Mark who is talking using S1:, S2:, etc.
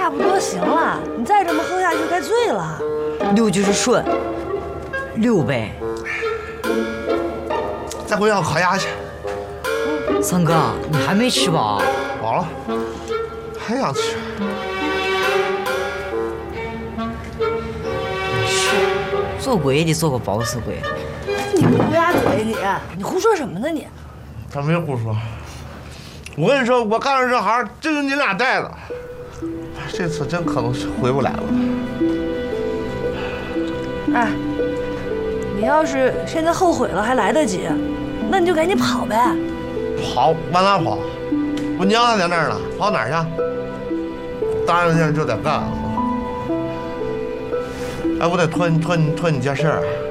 S1: 差不多行了，你再这么喝下去该醉了。
S2: 六就是顺，6杯。
S3: 再回要烤鸭去。
S2: 三哥，你还没吃饱？
S3: 饱了，还想吃。
S2: 是，做鬼也得做个饱死鬼。
S1: 你个乌鸦嘴，你胡说什么呢你？
S3: 他没胡说。我跟你说，我干的这行真是你俩带的，这次真可能是回不来了。
S1: 哎，你要是现在后悔了还来得及，那你就赶紧跑呗。
S3: 跑往哪跑？我娘还在那儿呢，跑哪儿去？答应下就得干。哎，我得托你件事儿。